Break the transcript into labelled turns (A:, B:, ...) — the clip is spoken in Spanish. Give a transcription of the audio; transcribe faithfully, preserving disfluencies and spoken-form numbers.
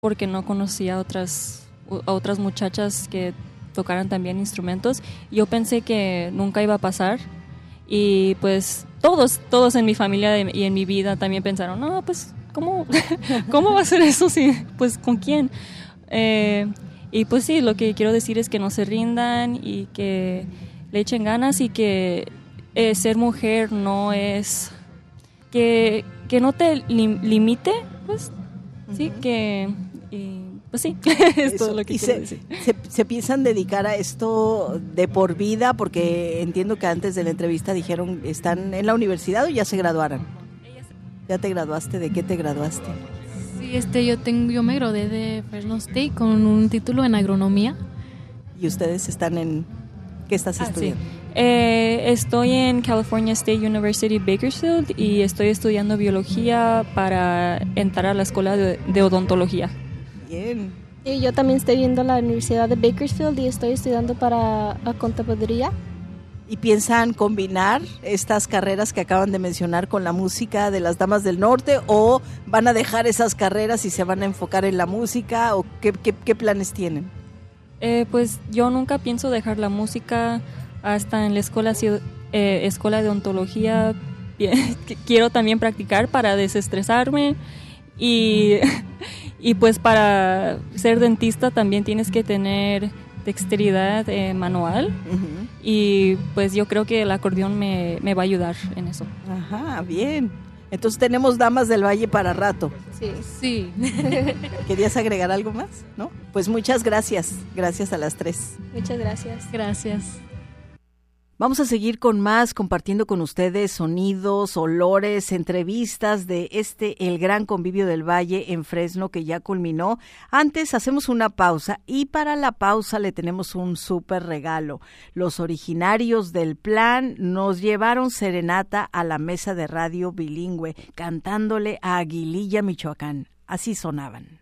A: porque no conocía a otras, a otras muchachas que tocaran también instrumentos. Yo pensé que nunca iba a pasar y pues todos, todos en mi familia y en mi vida también pensaron, no, pues, ¿cómo, ¿cómo va a ser eso? Sí, pues, ¿con quién? Eh, y pues sí, lo que quiero decir es que no se rindan y que le echen ganas y que eh, ser mujer no es... que, que no te lim- limite, pues, uh-huh. sí, que... Y, pues sí, es todo lo que
B: y
A: quiero
B: se,
A: decir.
B: Se, se piensan dedicar a esto de por vida, porque entiendo que antes de la entrevista dijeron, ¿están en la universidad o ya se graduaron? ¿Ya te graduaste? ¿De qué te graduaste?
C: Sí, este, yo, tengo, yo me gradué de Fresno State con un título en agronomía.
B: ¿Y ustedes están en... qué estás
A: ah,
B: estudiando?
A: Sí. Eh, estoy en California State University, Bakersfield, y estoy estudiando biología para entrar a la escuela de, de odontología.
B: Bien.
D: Y yo también estoy viendo la Universidad de Bakersfield y estoy estudiando para contaduría.
B: ¿Y piensan combinar estas carreras que acaban de mencionar con la música de las Damas del Norte, o van a dejar esas carreras y se van a enfocar en la música, o qué, qué, qué planes tienen?
A: Eh, pues yo nunca pienso dejar la música. Hasta en la escuela, eh, escuela de odontología quiero también practicar para desestresarme y, y pues para ser dentista también tienes que tener dexteridad eh, manual uh-huh. y pues yo creo que el acordeón me, me va a ayudar en eso.
B: Ajá, bien. Entonces tenemos Damas del Valle para rato.
D: Sí.
C: Sí.
B: ¿Querías agregar algo más? ¿No? Pues muchas gracias. Gracias a las tres.
D: Muchas gracias.
C: Gracias.
B: Vamos a seguir con más, compartiendo con ustedes sonidos, olores, entrevistas de este, el Gran Convivio del Valle en Fresno, que ya culminó. Antes hacemos una pausa y para la pausa le tenemos un súper regalo. Los originarios del Plan nos llevaron serenata a la mesa de radio bilingüe, cantándole a Aguililla, Michoacán. Así sonaban.